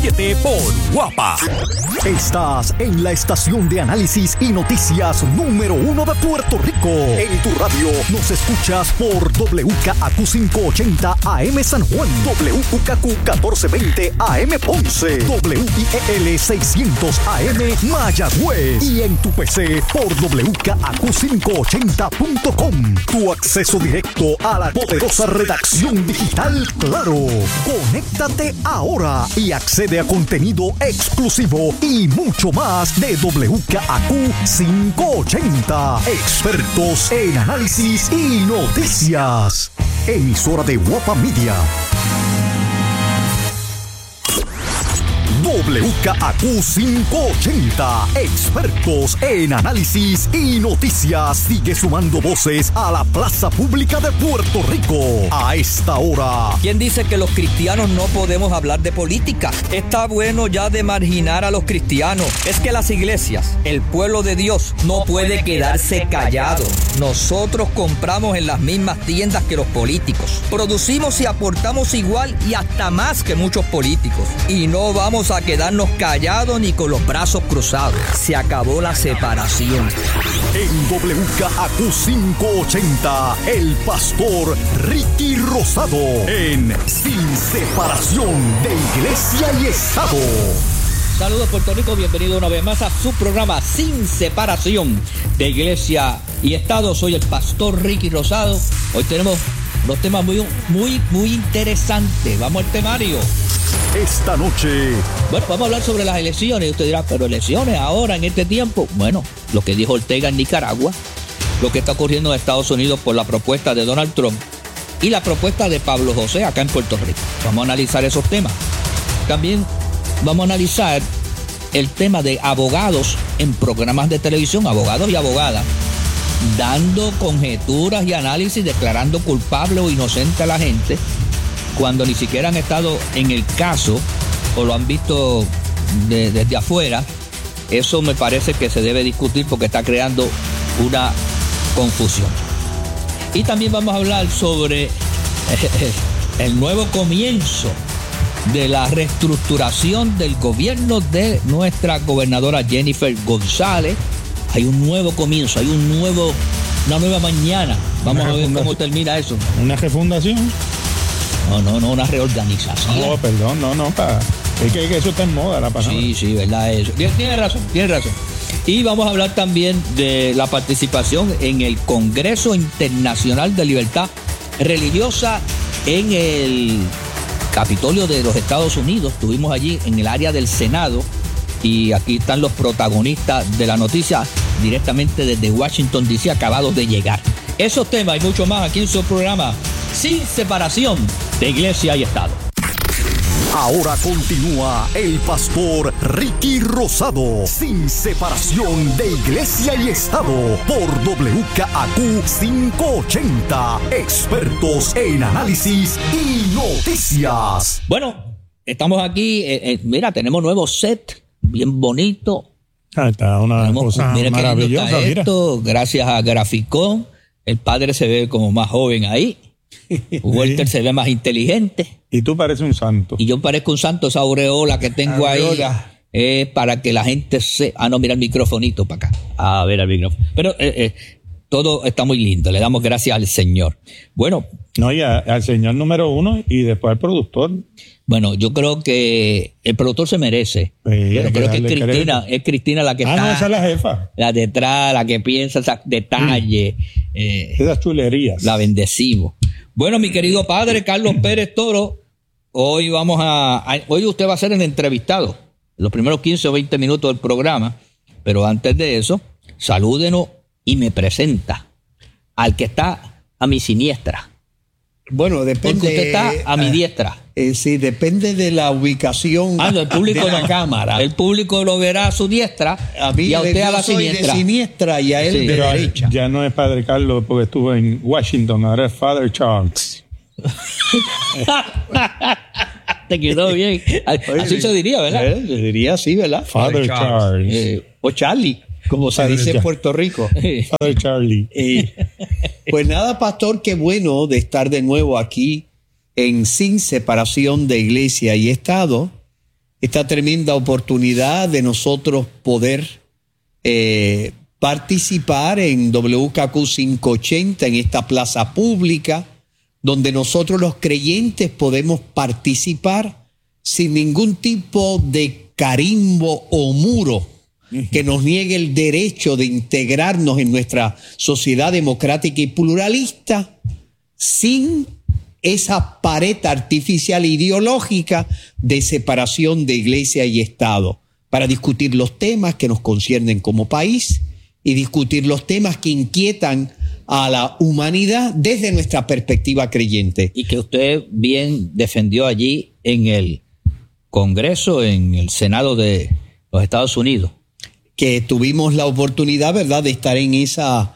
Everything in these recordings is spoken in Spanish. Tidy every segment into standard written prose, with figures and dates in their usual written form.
937 por Guapa. Estás en la estación de análisis y noticias número 1 de Puerto Rico. En tu radio nos escuchas por WKAQ 580 AM San Juan, WKQ 1420 AM Ponce, WIEL 600 AM Mayagüez y en tu PC por WKAQ580.com. Tu acceso directo a la poderosa redacción digital Claro. Conéctate ahora y accede a contenido exclusivo y mucho más de WKAQ 580. Expertos en análisis y noticias. Emisora de Guapa Media. WKAQ 580. Expertos en análisis y noticias. Sigue sumando voces a la plaza pública de Puerto Rico. A esta hora. ¿Quién dice que los cristianos no podemos hablar de política? Está bueno ya de marginar a los cristianos. Es que las iglesias, el pueblo de Dios, no puede quedarse callado. Nosotros compramos en las mismas tiendas que los políticos. Producimos y aportamos igual y hasta más que muchos políticos. Y no vamos a quedarnos callados ni con los brazos cruzados. Se acabó la separación. En WKAQ 580, el pastor Ricky Rosado en Sin Separación de Iglesia y Estado. Saludos Puerto Rico, bienvenido una vez más a su programa Sin Separación de Iglesia y Estado. Soy el pastor Ricky Rosado. Hoy tenemos dos temas muy interesantes. Vamos al temario. Esta noche. Bueno, vamos a hablar sobre las elecciones. Y usted dirá, pero elecciones ahora, en este tiempo. Bueno, lo que dijo Ortega en Nicaragua, lo que está ocurriendo en Estados Unidos por la propuesta de Donald Trump y la propuesta de Pablo José acá en Puerto Rico. Vamos a analizar esos temas. También vamos a analizar el tema de abogados en programas de televisión, abogados y abogadas, dando conjeturas y análisis, declarando culpable o inocente a la gente, cuando ni siquiera han estado en el caso o lo han visto desde afuera. Eso me parece que se debe discutir porque está creando una confusión. Y también vamos a hablar sobre el nuevo comienzo de la reestructuración del gobierno de nuestra gobernadora Jennifer González. Hay un nuevo comienzo, hay una nueva mañana. Vamos a ver cómo termina eso. ¿Una refundación? No, una reorganización. No, perdón, es que eso está en moda, la palabra. Sí, verdad eso. Tiene razón. Y vamos a hablar también de la participación en el Congreso Internacional de Libertad Religiosa en el Capitolio de los Estados Unidos. Estuvimos allí en el área del Senado y aquí están los protagonistas de la noticia directamente desde Washington, D.C., acabados de llegar. Esos temas y mucho más aquí en su programa Sin Separación de Iglesia y Estado. Ahora continúa el pastor Ricky Rosado, Sin Separación de Iglesia y Estado, por WKAQ 580, expertos en análisis y noticias. Bueno, estamos aquí, mira, tenemos nuevo set, bien bonito. Está una cosa maravillosa. Mira esto, gracias a Graficón. El padre se ve como más joven ahí. Walter se ve más inteligente. Y tú pareces un santo. Y yo parezco un santo. Esa aureola que tengo ahí es para que la gente se... no, mira el microfonito para acá. A ver el micrófono. Pero todo está muy lindo. Le damos gracias al Señor. Bueno. No, y al Señor número uno y después al productor. Bueno, yo creo que el productor se merece. Pero creo que es Cristina la que está. No, esa es la jefa. La detrás, la que piensa esos detalles. Esas chulerías. La bendecimos. Bueno, mi querido padre Carlos Pérez Toro, hoy usted va a ser el entrevistado, los primeros 15 o 20 minutos del programa, pero antes de eso, salúdenos y me presenta al que está a mi siniestra. Bueno, depende. Porque usted está a mi diestra. Sí, depende de la ubicación el público de la cámara. El público lo verá a su diestra y a usted a la siniestra. Yo soy de siniestra y a él de derecha. Ya no es Padre Carlos porque estuvo en Washington, ahora es Father Charles. Te quedó bien. Así se diría, ¿verdad? Se diría así, ¿verdad? Father Charles. O Charlie, como se dice en Puerto Rico. Father Charlie. Pues nada, pastor, qué bueno de estar de nuevo aquí en Sin Separación de Iglesia y Estado. esta tremenda oportunidad de nosotros poder participar en WKQ 580, en esta plaza pública, donde nosotros los creyentes podemos participar sin ningún tipo de carimbo o muro que nos niegue el derecho de integrarnos en nuestra sociedad democrática y pluralista, sin esa pared artificial ideológica de separación de iglesia y Estado, para discutir los temas que nos conciernen como país y discutir los temas que inquietan a la humanidad desde nuestra perspectiva creyente. Y que usted bien defendió allí en el Congreso, en el Senado de los Estados Unidos. Que tuvimos la oportunidad, ¿verdad?, de estar en esas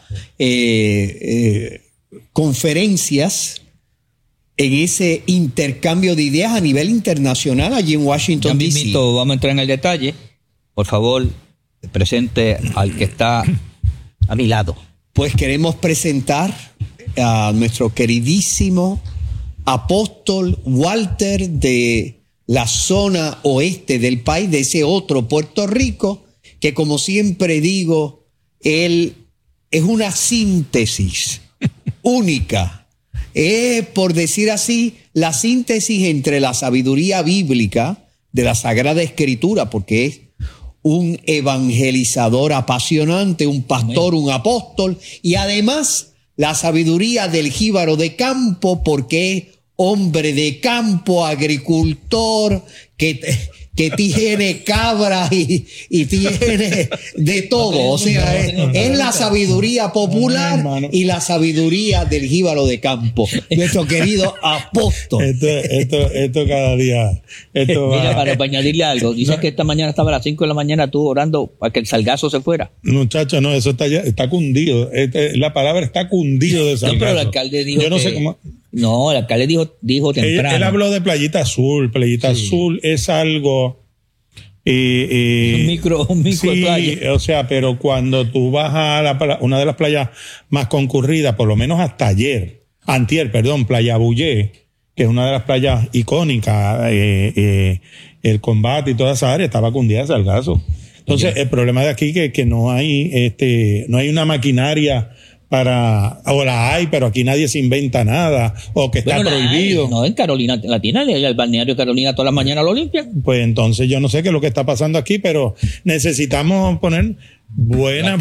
conferencias, en ese intercambio de ideas a nivel internacional allí en Washington, D.C. Vamos a entrar en el detalle. Por favor, presente al que está a mi lado. Pues queremos presentar a nuestro queridísimo apóstol Walter de la zona oeste del país, de ese otro Puerto Rico, que como siempre digo, él es una síntesis única. Es, por decir así, la síntesis entre la sabiduría bíblica de la Sagrada Escritura, porque es un evangelizador apasionante, un pastor, un apóstol, y además la sabiduría del jíbaro de campo, porque es hombre de campo, agricultor, que tiene cabras y tiene de todo. O sea, es la sabiduría popular y la sabiduría del jíbaro de campo. Nuestro querido apóstol. Esto cada día. Mira, para añadirle algo, dices que esta mañana estaba a las 5 de la mañana tú orando para que el salgazo se fuera. Muchacho, no, eso está cundido. La palabra está cundido de salgazo. No, pero el alcalde dijo yo no sé cómo. No, el alcalde dijo temprano. Él habló de Playita Azul. Playita Sí. Azul es algo. Un micro Sí, playa. o sea, pero cuando tú vas a una de las playas más concurridas, por lo menos hasta antier, Playa Bullé, que es una de las playas icónicas, el Combate y toda esa área estaba cundida de salgazo. Entonces, el problema de aquí que no hay una maquinaria o la hay, pero aquí nadie se inventa nada, o que está prohibido. No, en Carolina Latina, el balneario Carolina todas las mañanas lo limpian. Pues entonces yo no sé qué es lo que está pasando aquí, pero necesitamos poner buena.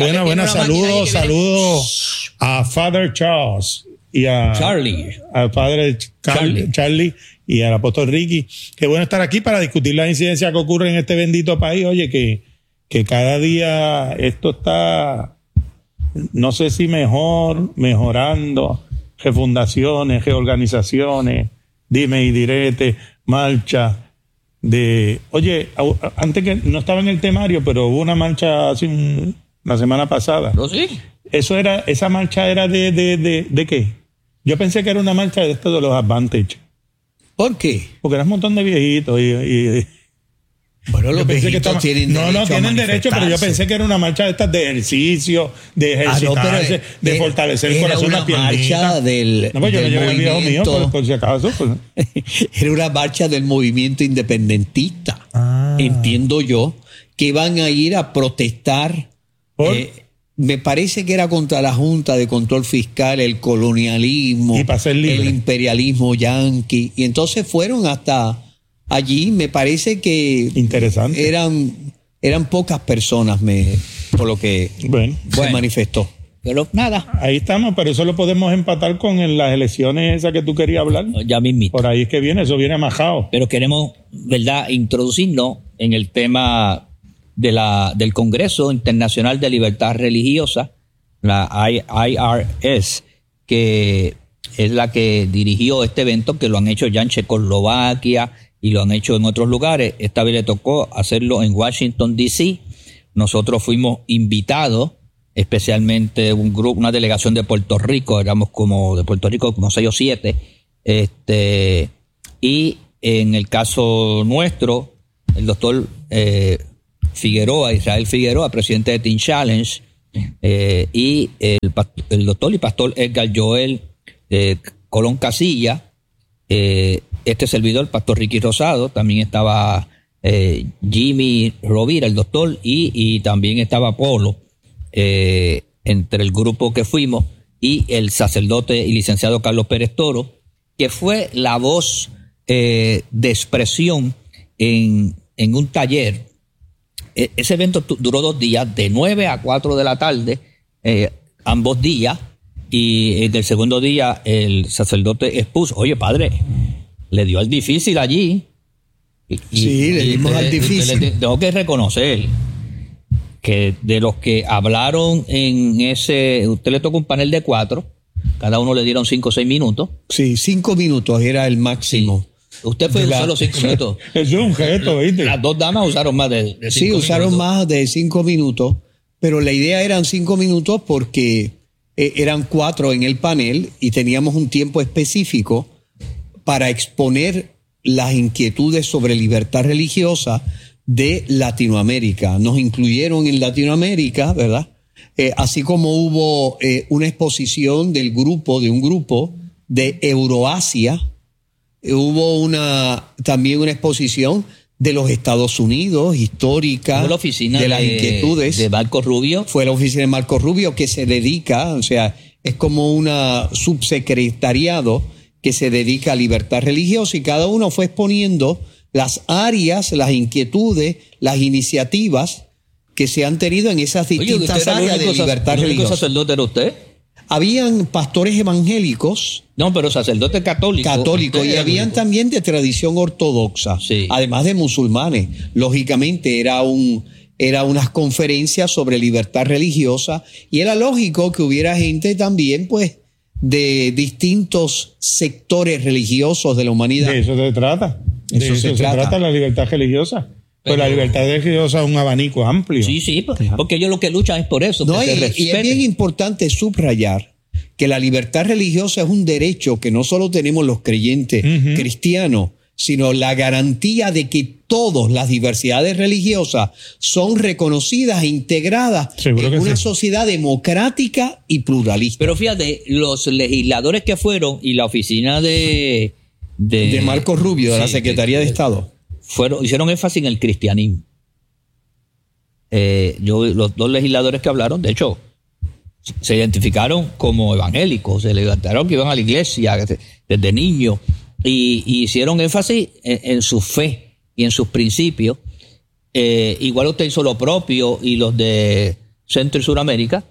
Saludos a Father Charles y a al Padre Charlie y al apóstol Ricky. Qué bueno estar aquí para discutir la incidencia que ocurre en este bendito país. Oye, que cada día esto está, no sé si mejorando, refundaciones, reorganizaciones, dime y direte, marcha oye, antes que no estaba en el temario, pero hubo una marcha la semana pasada. ¿No sí? Esa marcha era de ¿qué? Yo pensé que era una marcha de los Advantage. ¿Por qué? Porque eran un montón de viejitos y bueno, los viejitos tienen derecho. No tienen derecho, pero yo pensé que era una marcha de estas de ejercicio, de ejercitarse, de fortalecer el corazón, las piernitas. No, pues yo le llevé al viejo mío, por si acaso. Pues. Era una marcha del movimiento independentista. Entiendo yo, que van a ir a protestar. Me parece que era contra la Junta de Control Fiscal, el colonialismo, y para ser libre, el imperialismo yanqui. Y entonces fueron hasta allí. Me parece que interesante. Eran pocas personas, por lo que se manifestó. Pero nada. Ahí estamos, pero eso lo podemos empatar con las elecciones esas que tú querías hablar. Ya mismito. Por ahí es que viene, eso viene majado. Pero queremos, ¿verdad?, introducirnos en el tema del Congreso Internacional de Libertad Religiosa, la IRS, que es la que dirigió este evento, que lo han hecho ya en Checoslovaquia y lo han hecho en otros lugares. Esta vez le tocó hacerlo en Washington, D.C. Nosotros fuimos invitados, especialmente una delegación de Puerto Rico, éramos como 6 o 7, y en el caso nuestro, el doctor Israel Figueroa, presidente de Teen Challenge, y el doctor y pastor Edgar Joel Colón Casilla, este servidor, pastor Ricky Rosado, también estaba Jimmy Rovira, el doctor, y también estaba Polo, entre el grupo que fuimos, y el sacerdote y licenciado Carlos Pérez Toro, que fue la voz de expresión en un taller. Ese evento duró 2 días, de 9 a 4 de la tarde, ambos días, y del segundo día el sacerdote expuso, oye padre, le dio al difícil allí. Sí, le dimos al difícil. Tengo que reconocer que de los que hablaron en ese, usted le tocó un panel de 4, cada uno le dieron 5 o 6 minutos. Sí, 5 minutos era el máximo. Sí. Usted fue usar los 5 minutos. Es un gesto, ¿viste? Las 2 damas usaron más de 5 minutos. Sí, usaron más de 5 minutos, pero la idea eran 5 minutos porque eran 4 en el panel y teníamos un tiempo específico para exponer las inquietudes sobre libertad religiosa de Latinoamérica. Nos incluyeron en Latinoamérica, ¿verdad? Así como hubo una exposición de un grupo de Euroasia, hubo también una exposición de los Estados Unidos, histórica, la oficina de las inquietudes. De Marco Rubio. Fue la oficina de Marco Rubio que se dedica, o sea, es como una subsecretariado que se dedica a libertad religiosa, y cada uno fue exponiendo las áreas, las inquietudes, las iniciativas que se han tenido en esas distintas áreas de libertad religiosa. ¿El único sacerdote era usted? Habían pastores evangélicos. No, pero sacerdote católico. Católicos, y habían también de tradición ortodoxa, sí. Además de musulmanes. Lógicamente era unas conferencias sobre libertad religiosa, y era lógico que hubiera gente también, pues, de distintos sectores religiosos de la humanidad. De eso se trata. De eso se trata la libertad religiosa. Pero la libertad religiosa es un abanico amplio. Sí, porque ellos lo que luchan es por eso. No, y es bien importante subrayar que la libertad religiosa es un derecho que no solo tenemos los creyentes cristianos, sino la garantía de que todas las diversidades religiosas son reconocidas e integradas en una sociedad democrática y pluralista. Pero fíjate, los legisladores que fueron y la oficina de Marco Rubio, de la Secretaría de Estado, hicieron énfasis en el cristianismo. Los 2 legisladores que hablaron, de hecho, se identificaron como evangélicos, se levantaron que iban a la iglesia desde niños, y hicieron énfasis en su fe y en sus principios. Igual usted hizo lo propio, y los de Centro y Suramérica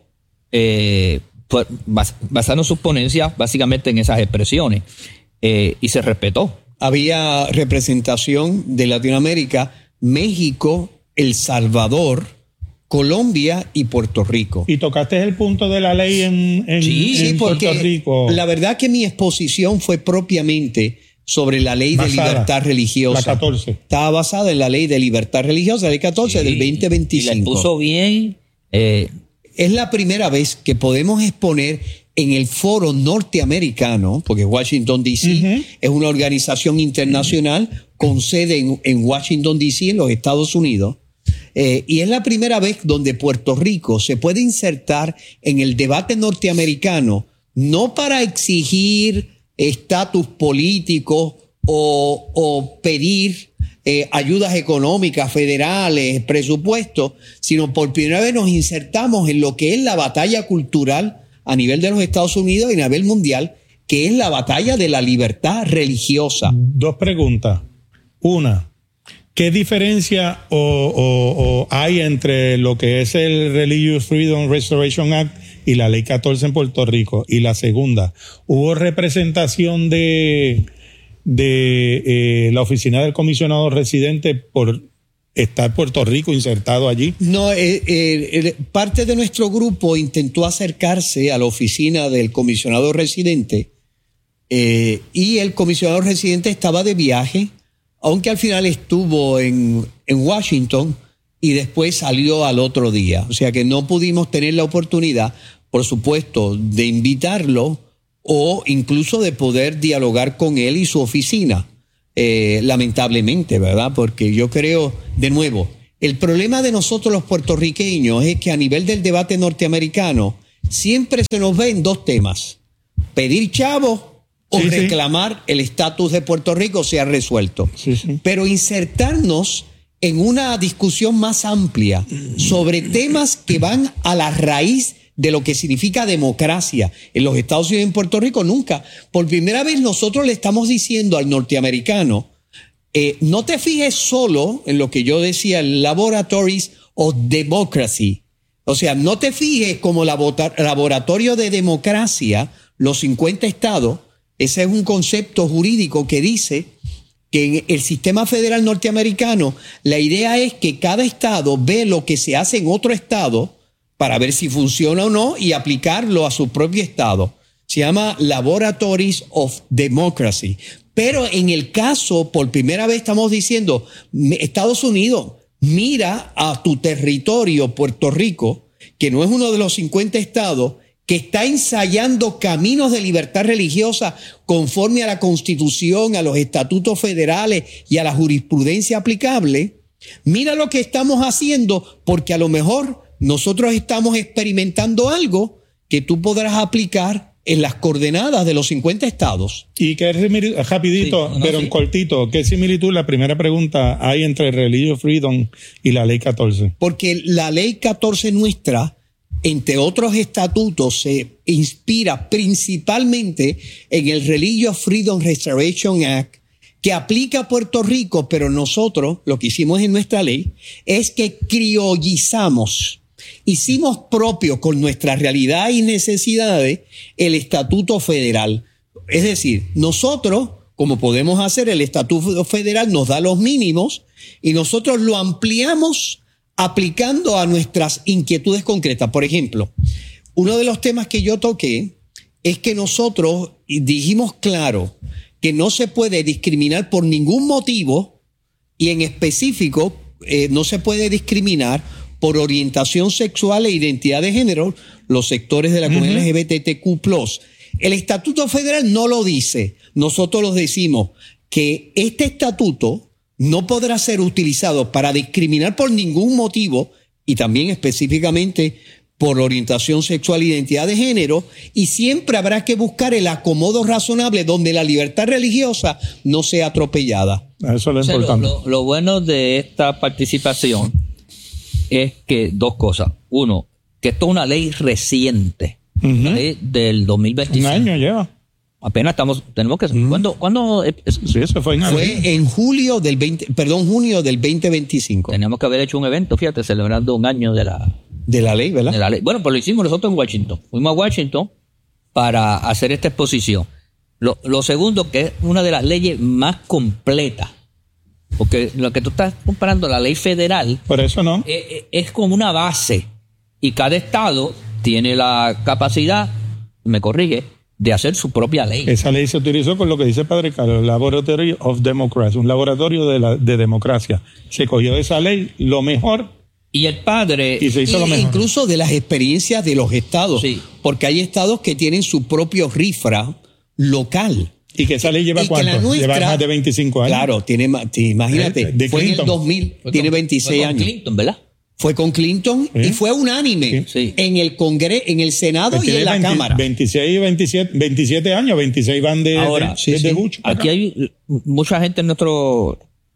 basaron sus ponencias básicamente en esas expresiones, y se respetó. Había representación de Latinoamérica, México, El Salvador, Colombia y Puerto Rico. Y tocaste el punto de la ley en Puerto Rico. La verdad que mi exposición fue propiamente sobre la ley de libertad religiosa. La 14. Estaba basada en la ley de libertad religiosa, la ley 14 del 2025. Y la puso bien. Es la primera vez que podemos exponer en el foro norteamericano, porque Washington, D.C. es una organización internacional con sede en Washington, D.C., en los Estados Unidos. Y es la primera vez donde Puerto Rico se puede insertar en el debate norteamericano, no para exigir estatus político o pedir ayudas económicas, federales, presupuestos, sino por primera vez nos insertamos en lo que es la batalla cultural a nivel de los Estados Unidos y a nivel mundial, que es la batalla de la libertad religiosa. 2 preguntas. Una, ¿qué diferencia hay entre lo que es el Religious Freedom Restoration Act y la Ley 14 en Puerto Rico? Y la segunda, ¿hubo representación de la oficina del comisionado residente por estar Puerto Rico insertado allí? No, parte de nuestro grupo intentó acercarse a la oficina del comisionado residente, y el comisionado residente estaba de viaje, aunque al final estuvo en Washington y después salió al otro día. O sea que no pudimos tener la oportunidad, por supuesto, de invitarlo o incluso de poder dialogar con él y su oficina. Lamentablemente, ¿verdad? Porque yo creo, de nuevo, el problema de nosotros los puertorriqueños es que a nivel del debate norteamericano siempre se nos ve en 2 temas: pedir chavos o reclamar el estatus de Puerto Rico sea resuelto. Pero insertarnos en una discusión más amplia sobre temas que van a la raíz de lo que significa democracia en los Estados Unidos y en Puerto Rico, nunca. Por primera vez nosotros le estamos diciendo al norteamericano, no te fijes solo en lo que yo decía, Laboratories of Democracy. O sea, no te fijes como laboratorio de democracia, los 50 estados. Ese es un concepto jurídico que dice que en el sistema federal norteamericano, la idea es que cada estado ve lo que se hace en otro estado para ver si funciona o no y aplicarlo a su propio estado. Se llama Laboratories of Democracy. Pero en el caso, por primera vez estamos diciendo, Estados Unidos, mira a tu territorio, Puerto Rico, que no es uno de los 50 estados, que está ensayando caminos de libertad religiosa conforme a la Constitución, a los estatutos federales y a la jurisprudencia aplicable. Mira lo que estamos haciendo, porque a lo mejor nosotros estamos experimentando algo que tú podrás aplicar en las coordenadas de los 50 estados. Y qué rapidito, sí, pero en cortito, ¿qué similitud, la primera pregunta, hay entre Religious Freedom y la Ley 14? Porque la Ley 14 nuestra, entre otros estatutos, se inspira principalmente en el Religious Freedom Restoration Act, que aplica a Puerto Rico, pero nosotros lo que hicimos en nuestra ley es que criollizamos, hicimos propio con nuestra realidad y necesidades el estatuto federal. Es decir, nosotros, como podemos hacer, el estatuto federal nos da los mínimos y nosotros lo ampliamos aplicando a nuestras inquietudes concretas. Por ejemplo, uno de los temas que yo toqué es que nosotros dijimos claro que no se puede discriminar por ningún motivo y en específico no se puede discriminar por orientación sexual e identidad de género los sectores de la comunidad LGBTQ+. El Estatuto Federal no lo dice. Nosotros lo decimos que este estatuto no podrá ser utilizado para discriminar por ningún motivo y también específicamente por orientación sexual e identidad de género, y siempre habrá que buscar el acomodo razonable donde la libertad religiosa no sea atropellada. Eso es lo importante. Lo bueno de esta participación es que dos cosas. Uno, que esto es una ley reciente, una ley del 2025. Un año lleva. Apenas tenemos que... ¿Cuándo? Sí, eso fue en junio del 2025. Teníamos que haber hecho un evento, fíjate, celebrando un año de la ley, ¿verdad? De la ley. Bueno, pues lo hicimos nosotros en Washington. Fuimos a Washington para hacer esta exposición. Lo segundo, que es una de las leyes más completas, porque lo que tú estás comparando, la ley federal, por eso no, es como una base y cada estado tiene la capacidad, me corrige, de hacer su propia ley. Esa ley se utilizó con lo que dice Padre Carlos, Laboratory of Democracy, un laboratorio de democracia. Se cogió de esa ley lo mejor. Y el padre... Y se hizo lo mejor. Incluso de las experiencias de los estados. Sí. Porque hay estados que tienen su propio RIFRA local. Y que esa ley lleva ¿cuánto? Lleva más de 25 años. Claro, imagínate, fue en el 2000, tiene 26 años. Clinton, ¿verdad? Fue con Clinton y fue unánime en el Congreso, en el Senado y en la Cámara. 27 años, 26 van de Bush. Aquí hay mucha gente en nuestro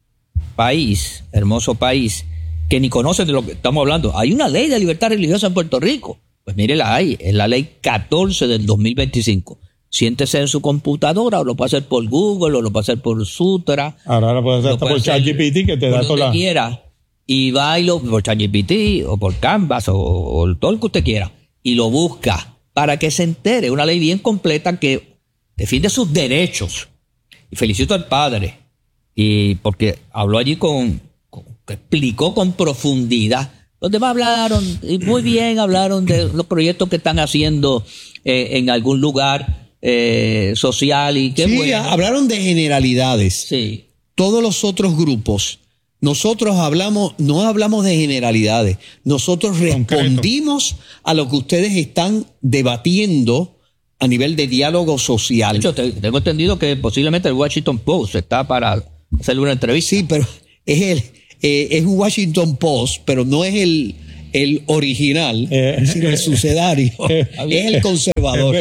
país, hermoso país, que ni conoce de lo que estamos hablando. Hay una ley de libertad religiosa en Puerto Rico. Pues mire, es la ley 14 del 2025. Siéntese en su computadora, o lo puede hacer por Google, o lo puede hacer por Sutra. Ahora lo puede hacer hasta por ChatGPT, que te da toda la... quiera. Y va y por ChatGPT o por Canvas o todo lo que usted quiera y lo busca para que se entere. Una ley bien completa que defiende sus derechos. Y felicito al padre y porque habló allí explicó con profundidad. Los demás hablaron y muy bien, hablaron de los proyectos que están haciendo en algún lugar social y qué bueno. Hablaron de generalidades. Sí. Todos los otros grupos. Nosotros no hablamos de generalidades. Nosotros respondimos a lo que ustedes están debatiendo a nivel de diálogo social. De hecho, tengo entendido que posiblemente el Washington Post está para hacerle una entrevista. Sí, pero es un Washington Post, pero no es el original, sino el sucedario. Es el conservador. Salvador.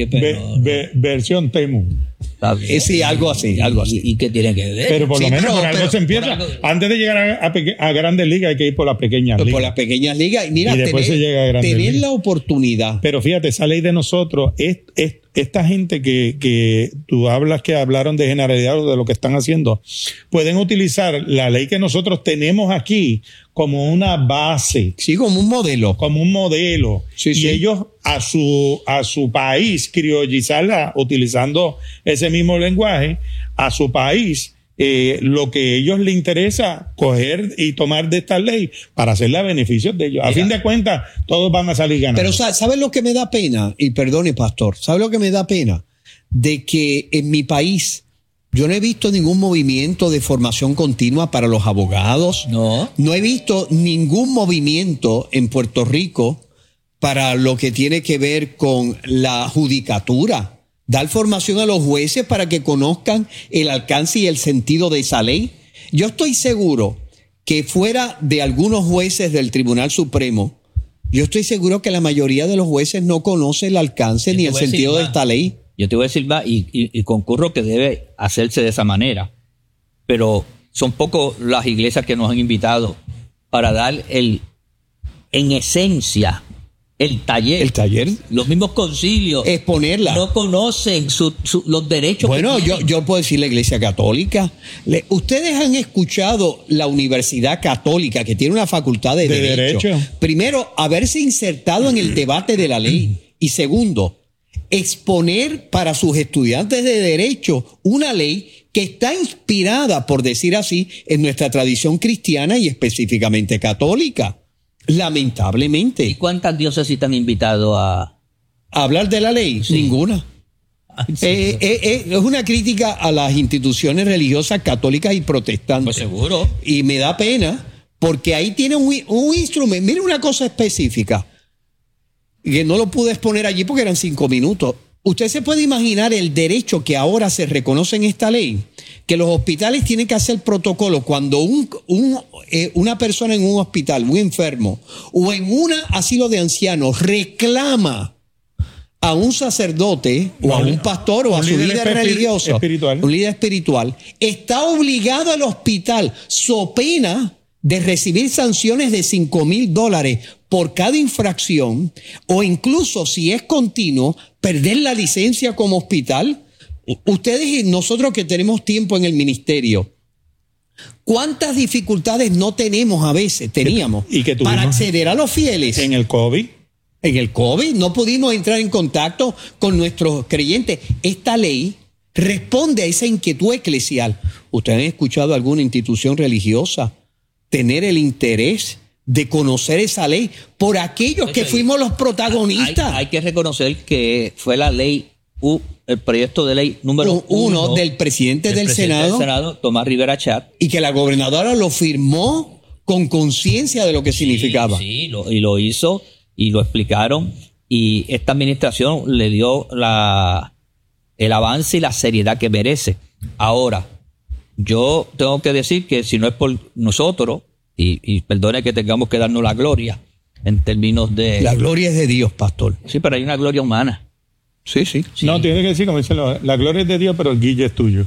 Versión Temu. Sí, algo así. ¿Y qué tiene que ver? Pero por lo menos por algo se empieza. Antes de llegar a Grandes Ligas hay que ir por las pequeñas ligas. Por las pequeñas ligas. Y mira, después se llega a Grandes tener Ligas. la oportunidad. Pero fíjate, esa ley de nosotros, esta gente que tú hablas que hablaron de generalidad o de lo que están haciendo, pueden utilizar la ley que nosotros tenemos aquí como una base. Sí, como un modelo. Como un modelo. Sí, y sí. ellos a su país criollizarla utilizando ese mismo lenguaje, a su país, lo que a ellos les interesa coger y tomar de esta ley para hacerla a beneficios de ellos. A fin de cuentas, todos van a salir ganando. Pero ¿sabes lo que me da pena? Y perdone, pastor, ¿sabes lo que me da pena? De que en mi país yo no he visto ningún movimiento de formación continua para los abogados. No. No he visto ningún movimiento en Puerto Rico para lo que tiene que ver con la judicatura. Dar formación a los jueces para que conozcan el alcance y el sentido de esa ley. Yo estoy seguro que fuera de algunos jueces del Tribunal Supremo, yo estoy seguro que la mayoría de los jueces no conoce el alcance ni el sentido de esta ley. Yo te voy a decir más, y concurro que debe hacerse de esa manera, pero son pocos las iglesias que nos han invitado para dar en esencia, el taller. El taller. Los mismos concilios. Exponerla. No conocen los derechos. Bueno, yo puedo decir la Iglesia Católica. Ustedes han escuchado la Universidad Católica, que tiene una facultad de Derecho. Primero, haberse insertado en el debate de la ley. Y segundo, exponer para sus estudiantes de Derecho una ley que está inspirada, por decir así, en nuestra tradición cristiana y específicamente católica. Lamentablemente. ¿Y cuántas diócesis te han invitado a hablar de la ley? Sí. Ninguna. Ay, sí. Es una crítica a las instituciones religiosas católicas y protestantes. Pues seguro. Y me da pena porque ahí tiene un instrumento. Mire una cosa específica que no lo pude exponer allí porque eran 5 minutos. Usted se puede imaginar el derecho que ahora se reconoce en esta ley, que los hospitales tienen que hacer protocolo cuando una persona en un hospital, un enfermo, o en un asilo de ancianos reclama a un sacerdote o a un pastor o a su líder religioso, un líder espiritual, está obligado al hospital, so pena de recibir sanciones de $5,000 por cada infracción, o incluso si es continuo, perder la licencia como hospital. Ustedes y nosotros que tenemos tiempo en el ministerio, ¿cuántas dificultades no tenemos a veces, teníamos, para acceder a los fieles? En el COVID. En el COVID no pudimos entrar en contacto con nuestros creyentes. Esta ley responde a esa inquietud eclesial. ¿Ustedes han escuchado alguna institución religiosa tener el interés de conocer esa ley por aquellos que fuimos los protagonistas? Hay que reconocer que fue la ley, el proyecto de ley número 1 del presidente del Senado, Tomás Rivera Chat, y que la gobernadora lo firmó con conciencia de lo que significaba. Sí, y lo hizo y lo explicaron, y esta administración le dio el avance y la seriedad que merece. Ahora, yo tengo que decir que si no es por nosotros, y perdone que tengamos que darnos la gloria en términos de... La gloria es de Dios, pastor. Sí, pero hay una gloria humana. Sí. No, tiene que decir, como dicen, la gloria es de Dios, pero el guille es tuyo.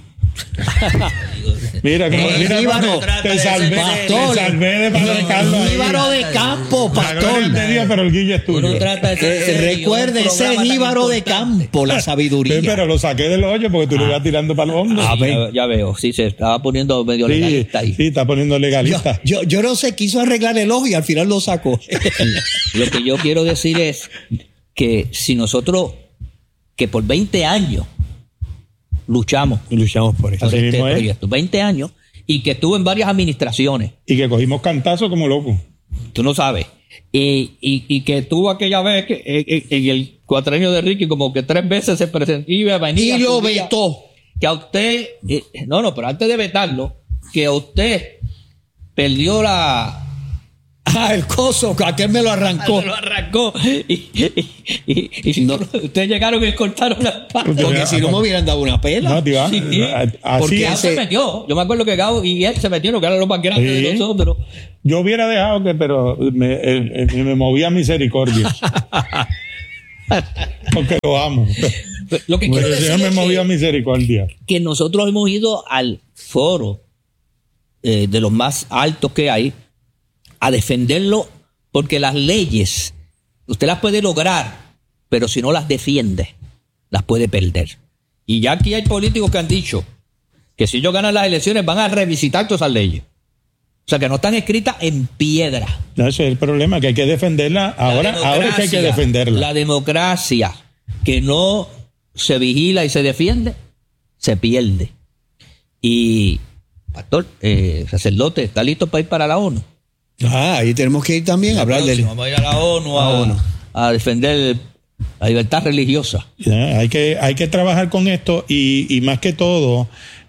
Mira, te salvé de Padre Carlos. Jíbaro de campo, pastor. La gloria es de Dios, pero el guille es tuyo. Recuerde, ese jíbaro de campo, la sabiduría. Sí, pero lo saqué del hoyo porque tú lo ibas tirando para los hombros. Ya veo, sí, se estaba poniendo medio legalista ahí. Sí, está poniendo legalista. Yo no sé, quiso arreglar el ojo y al final lo sacó. Lo que yo quiero decir es que si nosotros, que por 20 años luchamos por eso. Por este proyecto, 20 años, y que estuvo en varias administraciones. Y que cogimos cantazos como locos. Tú no sabes. Y que tuvo aquella vez que en el cuatrienio de Ricky como que 3 veces se presentó y venía. Y lo vetó. Que a usted, pero antes de vetarlo, que a usted perdió el coso, aquel me lo arrancó. Me lo arrancó. Y si no, ustedes llegaron y cortaron la pata. Porque si no me hubieran dado una pela. No, tío. Sí, porque él se metió. Yo me acuerdo que Gabo y él se metieron, que eran los más grandes de nosotros. Yo hubiera dejado pero me movía misericordia. Porque lo amo. Lo que quiero el decir Señor me es movió a misericordia. que nosotros hemos ido al foro de los más altos que hay a defenderlo, porque las leyes usted las puede lograr, pero si no las defiende, las puede perder. Y ya aquí hay políticos que han dicho que si ellos ganan las elecciones van a revisitar todas esas leyes. O sea, que no están escritas en piedra. No, ese es el problema, que hay que defenderla. Ahora es que hay que defenderla. La democracia que no se vigila y se defiende, se pierde. Y, pastor, sacerdote, ¿está listo para ir para la ONU? Ahí tenemos que ir también a hablar del... Vamos a ir a la ONU a defender la libertad religiosa. Hay que trabajar con esto y más que todo,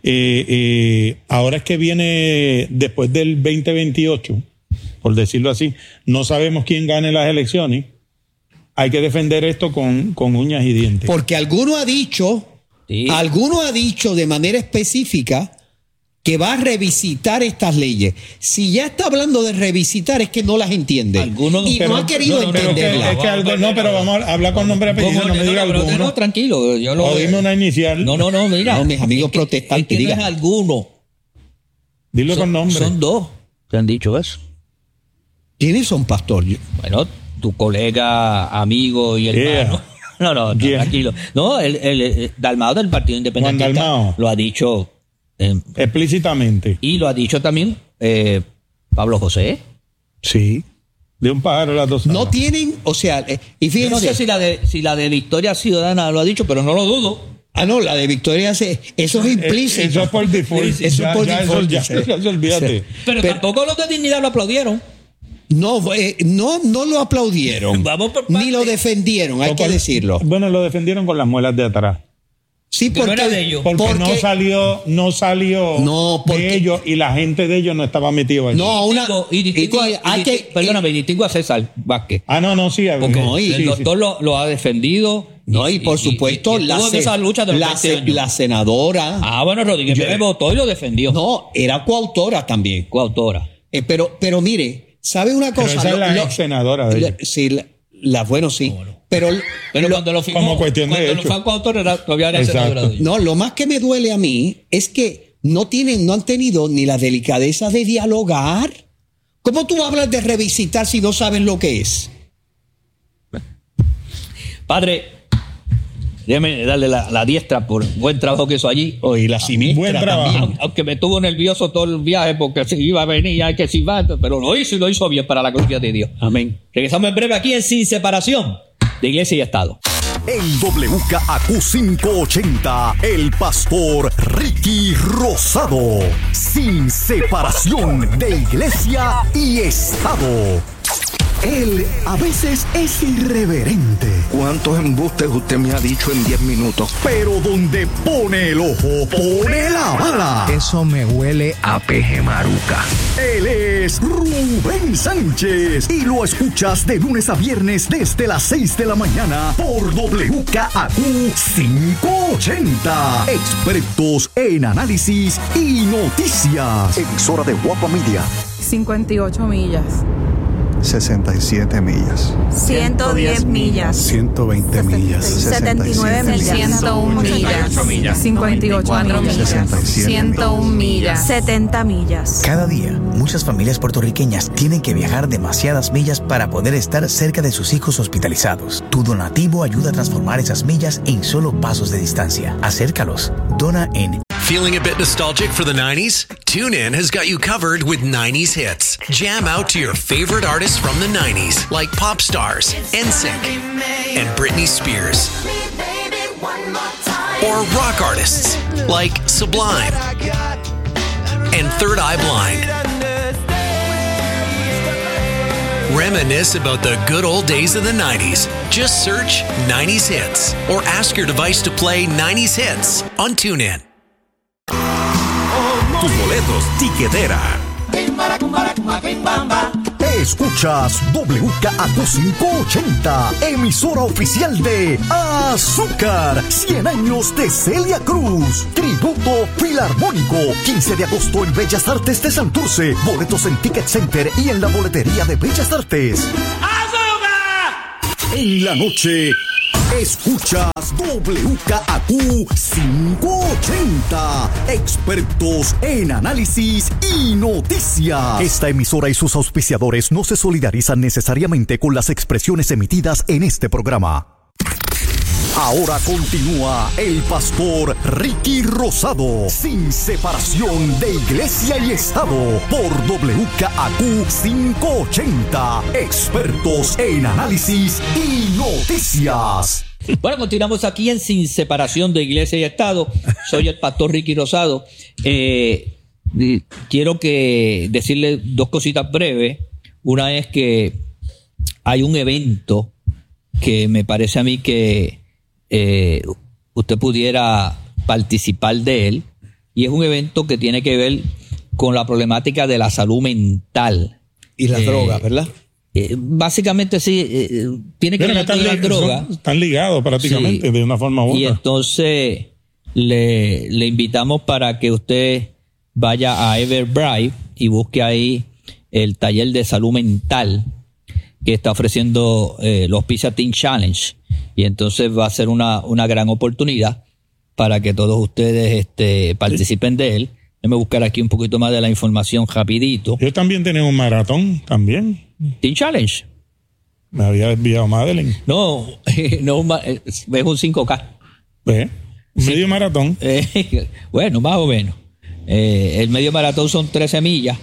ahora es que viene después del 2028, por decirlo así, no sabemos quién gane las elecciones. Hay que defender esto con uñas y dientes. Porque alguno ha dicho de manera específica que va a revisitar estas leyes. Si ya está hablando de revisitar, es que no las entiende. No ha querido entenderlas. Pero vamos a hablar con nombre y apellido. No me diga alguno. No, tranquilo. O dime una inicial. No, mira. No, mis amigos protestantes, digan. No es alguno. Dilo con nombre. Son dos que han dicho eso. ¿Quiénes son, pastor? Bueno, tu colega, amigo y hermano. No, tranquilo. No, el Dalmao del Partido Independiente lo ha dicho explícitamente. Y lo ha dicho también Pablo José. Sí. De un pájaro las dos alas. No tienen, o sea, y fíjense. Yo no sé si la de Victoria Ciudadana lo ha dicho, pero no lo dudo. No, la de Victoria, eso es implícito. Eso es por default. Eso es por default. Ya, olvídate. Pero tampoco los de Dignidad lo aplaudieron. No lo aplaudieron. Ni lo defendieron, hay que decirlo. Bueno, lo defendieron con las muelas de atrás. Sí, porque no salió de ellos y la gente de ellos no estaba metido ahí. Distingo a César Vázquez. Sí. Porque el doctor lo ha defendido. Y por supuesto, la senadora. Rodríguez me votó y lo defendió. No, era coautora también. Coautora. Pero mire, ¿sabe una cosa? Pero esa es la ex senadora de ella. Sí, sí. Pero cuando lo firmó, como cuestión de hecho. Cuando lo fue coautor, todavía era senadora de ella. No, lo más que me duele a mí es que no han tenido ni la delicadeza de dialogar. ¿Cómo tú hablas de revisitar si no sabes lo que es? Padre, déjeme darle la diestra por buen trabajo que hizo allí. Y la siniestra también. Aunque me tuvo nervioso todo el viaje porque si iba a venir, hay que si va, pero lo hizo bien para la gloria de Dios. Amén. Regresamos en breve aquí en Sin Separación de Iglesia y Estado. En WKAQ 580, el pastor Ricky Rosado. Sin separación de Iglesia y Estado. Él a veces es irreverente. ¿Cuántos embustes usted me ha dicho en 10 minutos? Pero donde pone el ojo, pone la bala. Eso me huele a peje maruca. Él es Rubén Sánchez. Y lo escuchas de lunes a viernes desde las 6 de la mañana por WKAQ 580. Expertos en análisis y noticias. Emisora de Guapa Media. 58 millas. 67 millas. 110 millas. 120 millas. 79 millas. 101 millas. 58 millas. 101 millas. 70 millas. Cada día, muchas familias puertorriqueñas tienen que viajar demasiadas millas para poder estar cerca de sus hijos hospitalizados. Tu donativo ayuda a transformar esas millas en solo pasos de distancia. Acércalos. Dona en... Feeling a bit nostalgic for the 90s? TuneIn has got you covered with 90s hits. Jam out to your favorite artists from the 90s, like Pop Stars, NSYNC, and Britney Spears. Or rock artists, like Sublime and Third Eye Blind. Reminisce about the good old days of the 90s. Just search 90s Hits or ask your device to play 90s Hits on TuneIn. Tus boletos, tiquetera. Escuchas WKAQ 580, emisora oficial de Azúcar, 100 años de Celia Cruz, tributo filarmónico, 15 de agosto en Bellas Artes de Santurce, boletos en Ticket Center y en la boletería de Bellas Artes. ¡Azúcar! En la noche, Escuchas WKAQ 580, expertos en análisis y noticias. Esta emisora y sus auspiciadores no se solidarizan necesariamente con las expresiones emitidas en este programa. Ahora continúa el pastor Ricky Rosado, sin separación de iglesia y estado, por WKAQ 580, expertos en análisis y noticias. Bueno, continuamos aquí en Sin Separación de Iglesia y Estado. Soy el pastor Ricky Rosado. Quiero decirle dos cositas breves. Una es que hay un evento que me parece a mí que usted pudiera participar de él, y es un evento que tiene que ver con la problemática de la salud mental. Y las drogas, ¿verdad? Básicamente sí, tiene que ver con las drogas. Están ligados prácticamente, sí, de una forma u otra. Y entonces le invitamos para que usted vaya a Everbright y busque ahí el taller de salud mental que está ofreciendo los Pizza Team Challenge. Y entonces va a ser una gran oportunidad para que todos ustedes participen de él. Déjame buscar aquí un poquito más de la información rapidito. Yo también tenía un maratón, también. Team Challenge. Me había enviado Madeline. No, es un 5K. Medio maratón. Bueno, más o menos. El medio maratón son 13 millas.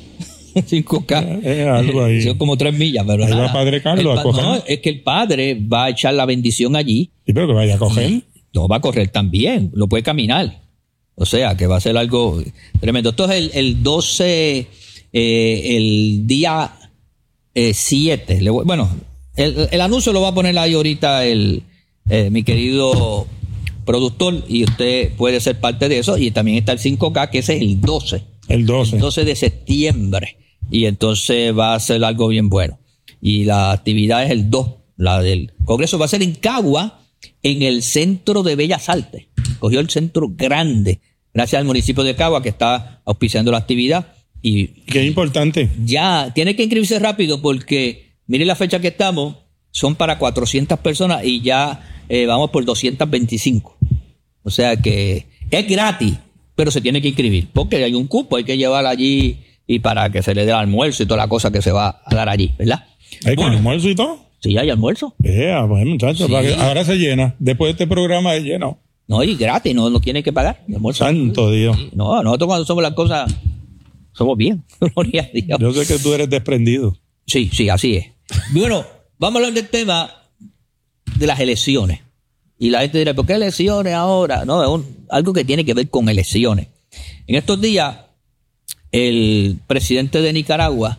5K. Algo ahí. Son como 3 millas. Pero ahí va Padre Carlos a coger. No, es que el padre va a echar la bendición allí. Sí, pero que vaya a coger. No, va a correr también. Lo puede caminar. O sea, que va a ser algo tremendo. Esto es el 12, el día 7. Bueno, el anuncio lo va a poner ahí ahorita mi querido productor, y usted puede ser parte de eso. Y también está el 5K, que ese es el 12. El 12 de septiembre. Y entonces va a ser algo bien bueno. Y la actividad es el 2. La del Congreso va a ser en Cagua, en el Centro de Bellas Artes. Cogió el centro grande, gracias al municipio de Cagua, que está auspiciando la actividad. Y qué importante. Ya, tiene que inscribirse rápido, porque mire la fecha que estamos, son para 400 personas y ya vamos por 225. O sea que es gratis, pero se tiene que inscribir, porque hay un cupo, hay que llevar allí, y para que se le dé el almuerzo y toda la cosa que se va a dar allí, ¿verdad? ¿Hay con almuerzo y todo? Sí, hay almuerzo. Bueno, muchachos, sí. Ahora se llena. Después de este programa se llena. No, y gratis, no tiene que pagar. Almuerzo. Santo Dios. No, nosotros cuando somos las cosas, somos bien. Gloria a Dios. Yo sé que tú eres desprendido. Sí, así es. Bueno, vamos a hablar del tema de las elecciones. Y la gente dirá, ¿por qué elecciones ahora? No, es algo que tiene que ver con elecciones. En estos días, el presidente de Nicaragua,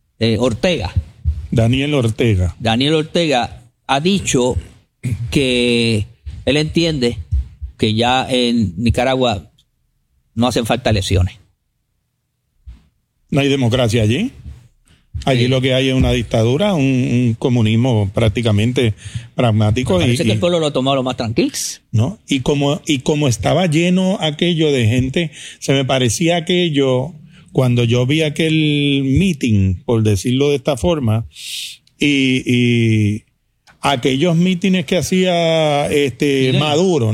Daniel Ortega, ha dicho que él entiende que ya en Nicaragua no hacen falta elecciones. ¿No hay democracia allí? Allí lo que hay es una dictadura, un comunismo prácticamente pragmático. Parece que el pueblo lo ha tomado lo más tranquilo, ¿no? Y como estaba lleno aquello de gente, se me parecía aquello cuando yo vi aquel meeting, por decirlo de esta forma, y aquellos mítines que hacía Maduro.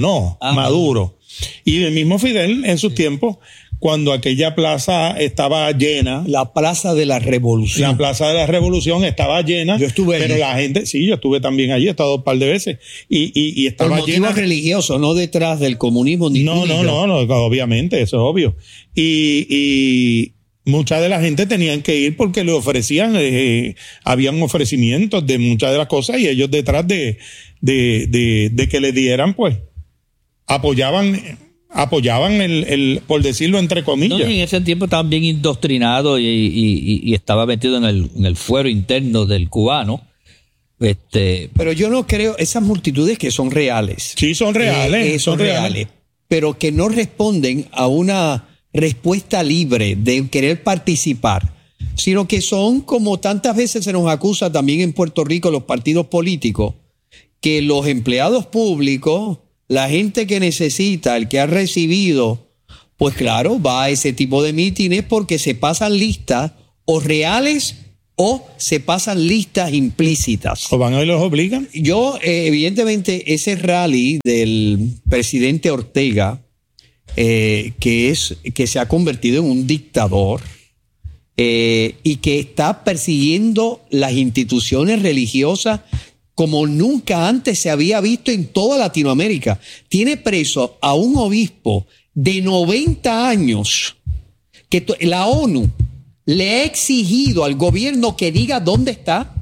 Y el mismo Fidel en sus tiempos, cuando aquella plaza estaba llena. La Plaza de la Revolución. La Plaza de la Revolución estaba llena. Yo estuve allí. Pero la gente, sí, yo estuve también allí, he estado un par de veces. Y estaba por motivos religiosos, no detrás del comunismo ni No, obviamente, eso es obvio. Y mucha de la gente tenían que ir porque le ofrecían, habían ofrecimientos de muchas de las cosas, y ellos detrás de que le dieran, pues, apoyaban el por decirlo entre comillas. No, y en ese tiempo estaban bien indoctrinados y estaba metido en el fuero interno del cubano. Pero yo no creo, esas multitudes que son reales. Sí, son reales. Son reales. Pero que no responden a una respuesta libre de querer participar, sino que son, como tantas veces se nos acusa también en Puerto Rico, los partidos políticos, que los empleados públicos, la gente que necesita, el que ha recibido, pues claro, va a ese tipo de mítines porque se pasan listas o reales o se pasan listas implícitas. ¿O van a y los obligan? Yo, evidentemente, ese rally del presidente Ortega, que se ha convertido en un dictador y que está persiguiendo las instituciones religiosas como nunca antes se había visto en toda Latinoamérica. Tiene preso a un obispo de 90 años que la ONU le ha exigido al gobierno que diga dónde está.